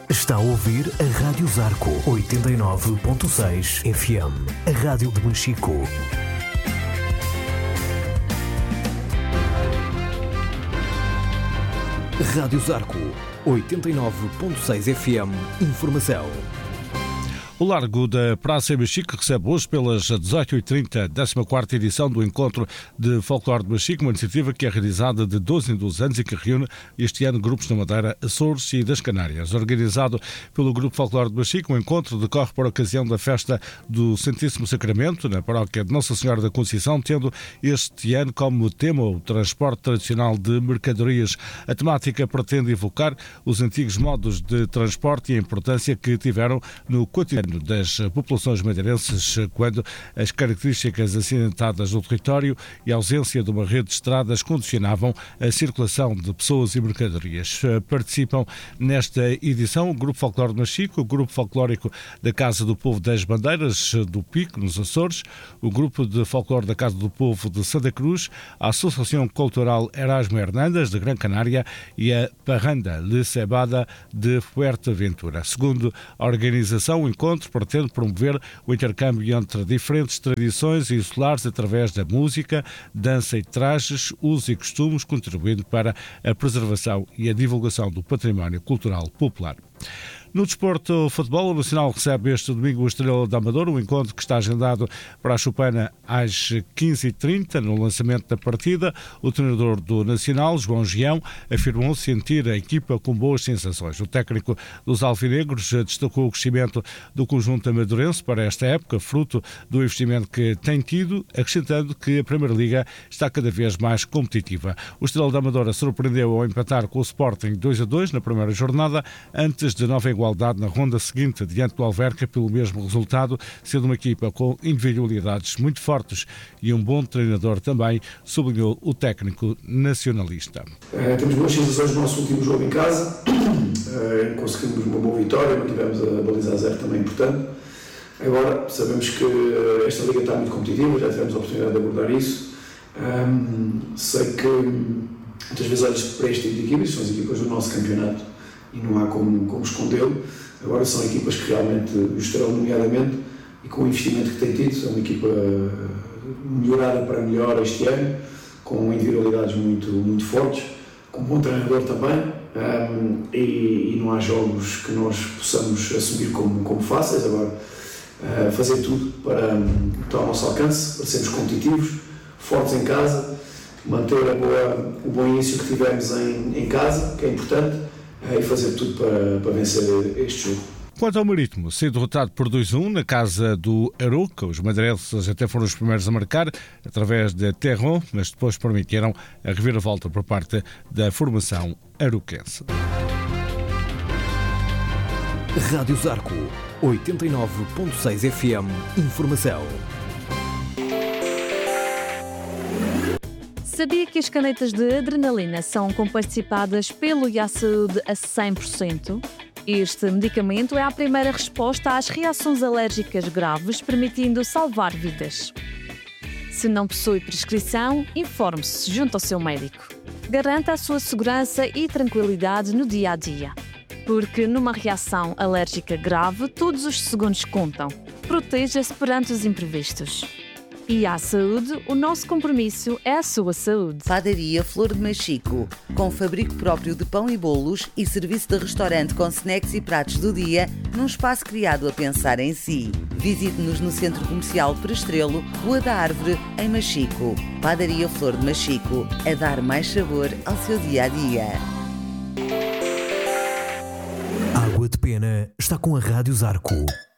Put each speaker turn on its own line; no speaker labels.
Está a ouvir a Rádio Zarco 89.6 FM, a rádio de Machico. Rádio Zarco 89.6 FM, informação.
O Largo da Praça em Machico recebe hoje pelas 18h30 a 14ª edição do Encontro de Folclore de Machico, uma iniciativa que é realizada de 12 em 12 anos e que reúne este ano grupos da Madeira, Açores e das Canárias. Organizado pelo Grupo Folclore de Machico, o encontro decorre por ocasião da festa do Santíssimo Sacramento na paróquia de Nossa Senhora da Conceição, tendo este ano como tema o transporte tradicional de mercadorias. A temática pretende evocar os antigos modos de transporte e a importância que tiveram no cotidiano das populações madeirenses, quando as características acidentadas do território e a ausência de uma rede de estradas condicionavam a circulação de pessoas e mercadorias. Participam nesta edição o Grupo Folclore de Machico, o Grupo Folclórico da Casa do Povo das Bandeiras do Pico, nos Açores, o Grupo de Folclore da Casa do Povo de Santa Cruz, a Associação Cultural Erasmo Hernandes de Gran Canária e a Parranda Le Cebada de Fuerteventura. Segundo a organização, o encontro pretende promover o intercâmbio entre diferentes tradições insulares através da música, dança e trajes, usos e costumes, contribuindo para a preservação e a divulgação do património cultural popular. No desporto futebol, o Nacional recebe este domingo o Estrela da Amadora, um encontro que está agendado para a Chupana às 15h30. No lançamento da partida, o treinador do Nacional, João Gião, afirmou sentir a equipa com boas sensações. O técnico dos alvinegros destacou o crescimento do conjunto amadurense para esta época, fruto do investimento que tem tido, acrescentando que a Primeira Liga está cada vez mais competitiva. O Estrela da Amadora surpreendeu ao empatar com o Sporting 2-2 na primeira jornada, antes de nova igualdade na ronda seguinte, diante do Alverca, pelo mesmo resultado, sendo uma equipa com individualidades muito fortes e um bom treinador também, sublinhou o técnico nacionalista.
Temos boas sensações no nosso último jogo em casa, conseguimos uma boa vitória, mantivemos a baliza a zero, também importante. Agora, sabemos que esta liga está muito competitiva, já tivemos a oportunidade de abordar isso. Sei que muitas vezes olhas para este tipo de equipas, são as equipas do nosso campeonato, e não há como escondê-lo. Agora são equipas que realmente o Estrela, nomeadamente, e com o investimento que tem tido, é uma equipa melhorada para melhor este ano, com individualidades muito fortes, com um bom treinador também, e não há jogos que nós possamos assumir como fáceis. Agora, fazer tudo para estar ao nosso alcance, para sermos competitivos, fortes em casa, manter o bom início que tivemos em casa, que é importante, e fazer tudo para vencer este jogo.
Quanto ao Marítimo, ser derrotado por 2-1 na casa do Aroca, os madeirenses até foram os primeiros a marcar através de Terron, mas depois permitiram a reviravolta por parte da formação aroquense.
Rádio Zarco 89.6 FM, informação.
Sabia que as canetas de adrenalina são comparticipadas pelo IASaúde a 100%? Este medicamento é a primeira resposta às reações alérgicas graves, permitindo salvar vidas. Se não possui prescrição, informe-se junto ao seu médico. Garanta a sua segurança e tranquilidade no dia a dia. Porque numa reação alérgica grave, todos os segundos contam. Proteja-se perante os imprevistos. E à saúde, o nosso compromisso é a sua saúde.
Padaria Flor de Machico, com fabrico próprio de pão e bolos e serviço de restaurante com snacks e pratos do dia, num espaço criado a pensar em si. Visite-nos no Centro Comercial Perestrelo, Rua da Árvore, em Machico. Padaria Flor de Machico, a dar mais sabor ao seu dia-a-dia.
Água de Pena está com a Rádio Zarco.